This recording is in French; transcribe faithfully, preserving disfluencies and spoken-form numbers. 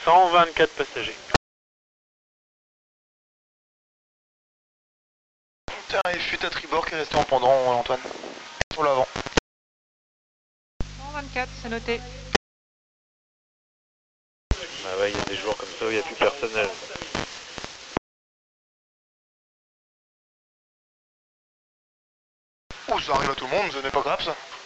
cent vingt-quatre passagers. Putain, et fuite à tribord qui est resté en pendant, Antoine. Sur l'avant. cent vingt-quatre, c'est noté. Bah ouais, il y a des jours comme ça où il n'y a plus de personnel. Ouh, ça arrive à tout le monde, ce n'est pas grave ça.